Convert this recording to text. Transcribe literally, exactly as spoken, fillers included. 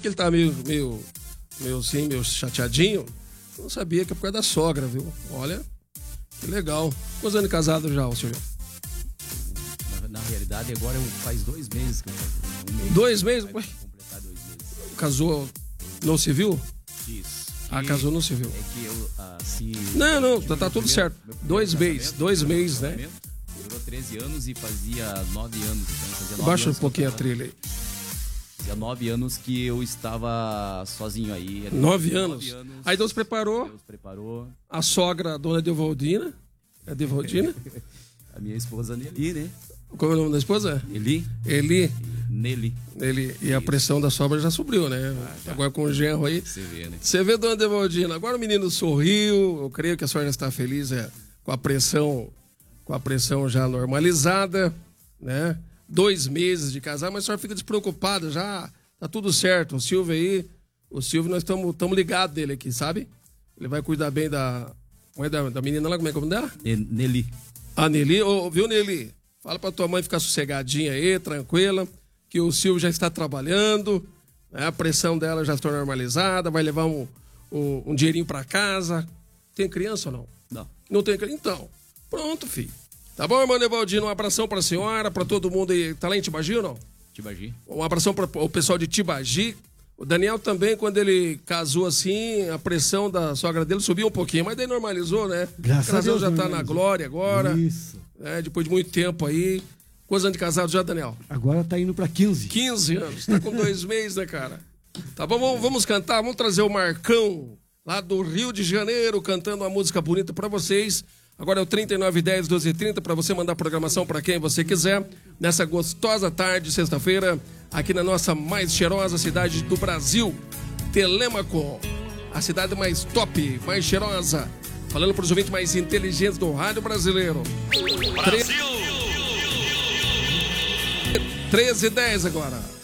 que ele tá meio, meio, meio assim, meio chateadinho. Eu não sabia que é por causa da sogra, viu? Olha, que legal. Quantos anos de casado já, o senhor? Na, na realidade, agora eu, faz dois meses que eu casei. Um mês, dois meses? Vai completar dois meses. Casou no civil? Isso. Ah, E casou no civil. É que eu, ah, se... Não, não, tipo, tá tudo primeiro, certo. Dois meses, dois meses, né? Durou treze anos e fazia nove anos. Então fazia nove Baixa um anos pouquinho a tava, trilha aí. Fazia nove anos que eu estava sozinho aí. Nove anos? anos. Aí Deus preparou. Deus preparou. A sogra, a dona Devaldina. É Devaldina? A minha esposa Nelly, né? Como é o nome da esposa? Eli. Eli. Nelly. Ele, e a pressão da sobra já subiu, né? Ah, já. Agora com o genro aí. Você vê, né? Você vê, dona Devaldina. Agora o menino sorriu. Eu creio que a senhora está feliz é, com a pressão, com a pressão já normalizada, né? Dois meses de casar, mas a senhora fica despreocupada já. Tá tudo certo. O Silvio aí, o Silvio, nós estamos ligados dele aqui, sabe? Ele vai cuidar bem da, da, da menina lá, como é que é o nome dela? Nelly. A Nelly. Ô, viu, Nelly? Fala pra tua mãe ficar sossegadinha aí, tranquila, que o Silvio já está trabalhando, né? A pressão dela já está normalizada, vai levar um, um, um dinheirinho pra casa. Tem criança ou não? Não. Não tem criança? Então, pronto, filho. Tá bom, irmão Nevaldino? Um abração pra senhora, pra todo mundo aí. Tá lá em Tibagi ou não? Tibagi. Um abração para o pessoal de Tibagi. O Daniel também, quando ele casou assim, a pressão da sogra dele subiu um pouquinho, mas daí normalizou, né? Graças a Deus já tá na glória agora. Isso. Né? Depois de muito tempo aí. Quantos anos de casado já, Daniel? Agora tá indo pra quinze. quinze anos. Tá com dois meses, né, cara? Tá bom, vamos, vamos cantar. Vamos trazer o Marcão, lá do Rio de Janeiro, cantando uma música bonita pra vocês. Agora é o trinta e nove, dez, doze e trinta para você mandar programação para quem você quiser. Nessa gostosa tarde, sexta-feira, aqui na nossa mais cheirosa cidade do Brasil, Telêmaco. A cidade mais top, mais cheirosa. Falando para os ouvintes mais inteligentes do rádio brasileiro. Brasil! treze e dez agora.